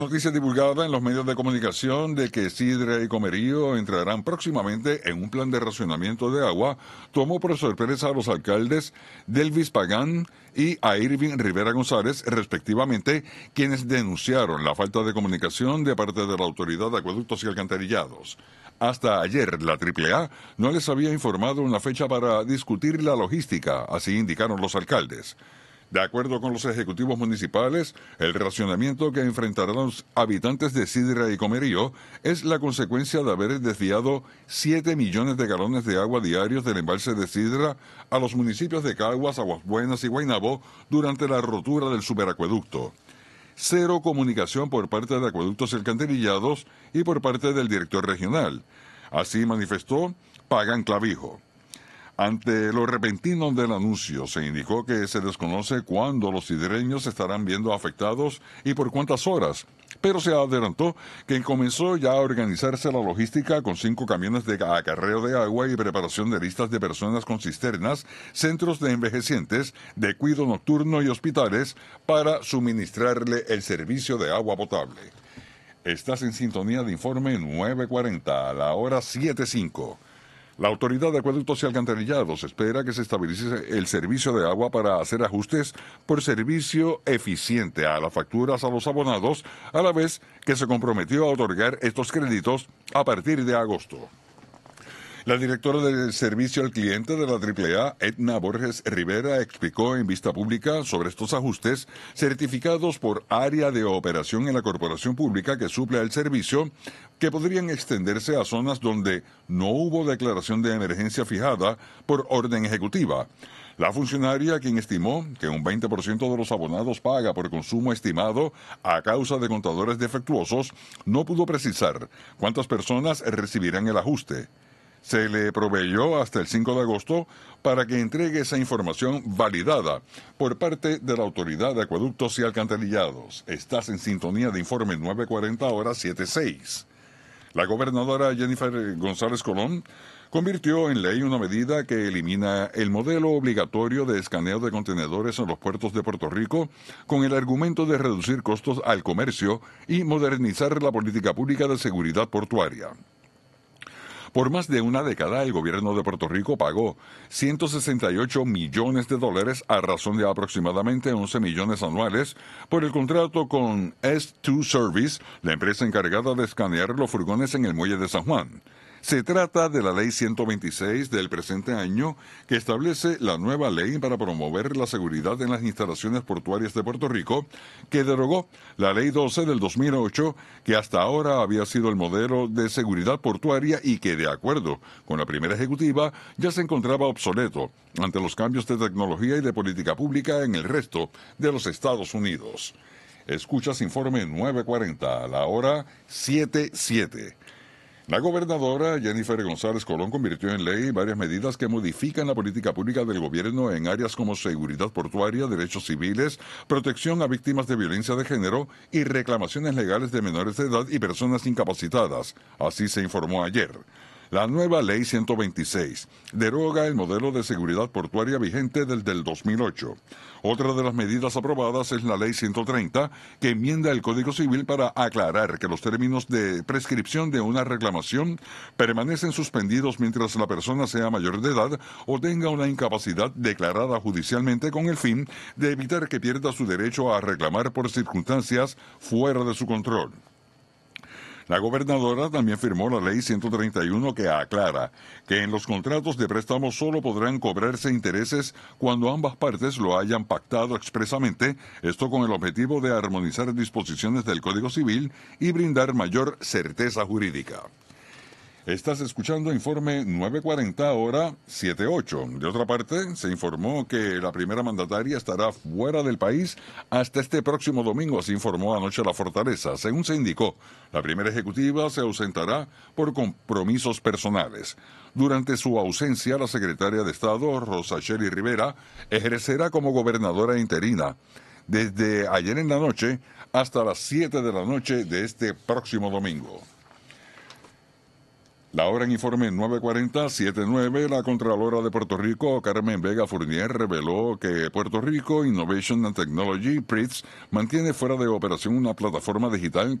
Noticia divulgada en los medios de comunicación de que Sidra y Comerío entrarán próximamente en un plan de racionamiento de agua tomó por sorpresa a los alcaldes Delvis Pagán y a Irving Rivera González, respectivamente, quienes denunciaron la falta de comunicación de parte de la Autoridad de Acueductos y Alcantarillados. Hasta ayer, la AAA no les había informado una fecha para discutir la logística, así indicaron los alcaldes. De acuerdo con los ejecutivos municipales, el racionamiento que enfrentarán los habitantes de Sidra y Comerío es la consecuencia de haber desviado 7 millones de galones de agua diarios del embalse de Sidra a los municipios de Caguas, Aguas Buenas y Guaynabo durante la rotura del superacueducto. Cero comunicación por parte de Acueductos y Alcantarillados y por parte del director regional. Así manifestó Pagán Clavijo. Ante lo repentino del anuncio, se indicó que se desconoce cuándo los sidreños estarán viendo afectados y por cuántas horas, pero se adelantó que comenzó ya a organizarse la logística con 5 camiones de acarreo de agua y preparación de listas de personas con cisternas, centros de envejecientes, de cuidado nocturno y hospitales para suministrarle el servicio de agua potable. Estás en sintonía de Informe 940 a la hora 7:05. La Autoridad de Acueductos y Alcantarillados espera que se estabilice el servicio de agua para hacer ajustes por servicio eficiente a las facturas a los abonados, a la vez que se comprometió a otorgar estos créditos a partir de agosto. La directora del Servicio al Cliente de la AAA, Edna Borges Rivera, explicó en vista pública sobre estos ajustes certificados por área de operación en la corporación pública que suple el servicio, que podrían extenderse a zonas donde no hubo declaración de emergencia fijada por orden ejecutiva. La funcionaria, quien estimó que un 20% de los abonados paga por consumo estimado a causa de contadores defectuosos, no pudo precisar cuántas personas recibirán el ajuste. Se le proveyó hasta el 5 de agosto para que entregue esa información validada por parte de la Autoridad de Acueductos y Alcantarillados. Estás en sintonía de Informe 940 horas 76. La gobernadora Jennifer González Colón convirtió en ley una medida que elimina el modelo obligatorio de escaneo de contenedores en los puertos de Puerto Rico con el argumento de reducir costos al comercio y modernizar la política pública de seguridad portuaria. Por más de una década, el gobierno de Puerto Rico pagó $168 millones a razón de aproximadamente 11 millones anuales por el contrato con S2 Service, la empresa encargada de escanear los furgones en el muelle de San Juan. Se trata de la Ley 126 del presente año, que establece la nueva ley para promover la seguridad en las instalaciones portuarias de Puerto Rico, que derogó la Ley 12 del 2008, que hasta ahora había sido el modelo de seguridad portuaria y que, de acuerdo con la primera ejecutiva, ya se encontraba obsoleto ante los cambios de tecnología y de política pública en el resto de los Estados Unidos. Escuchas Informe 940 a la hora 7:07. La gobernadora Jennifer González Colón convirtió en ley varias medidas que modifican la política pública del gobierno en áreas como seguridad portuaria, derechos civiles, protección a víctimas de violencia de género y reclamaciones legales de menores de edad y personas incapacitadas. Así se informó ayer. La nueva Ley 126 deroga el modelo de seguridad portuaria vigente desde el 2008. Otra de las medidas aprobadas es la Ley 130, que enmienda el Código Civil para aclarar que los términos de prescripción de una reclamación permanecen suspendidos mientras la persona sea mayor de edad o tenga una incapacidad declarada judicialmente con el fin de evitar que pierda su derecho a reclamar por circunstancias fuera de su control. La gobernadora también firmó la Ley 131 que aclara que en los contratos de préstamo solo podrán cobrarse intereses cuando ambas partes lo hayan pactado expresamente, esto con el objetivo de armonizar disposiciones del Código Civil y brindar mayor certeza jurídica. Estás escuchando Informe 940 hora 78. De otra parte, se informó que la primera mandataria estará fuera del país hasta este próximo domingo, así informó anoche la Fortaleza. Según se indicó, la primera ejecutiva se ausentará por compromisos personales. Durante su ausencia, la secretaria de Estado, Rosa Shelley Rivera, ejercerá como gobernadora interina desde ayer en la noche hasta las 7 de la noche de este próximo domingo. La hora en informe 9:40, 7:09, la Contralora de Puerto Rico, Carmen Vega Fournier, reveló que Puerto Rico Innovation and Technology, PRITS, mantiene fuera de operación una plataforma digital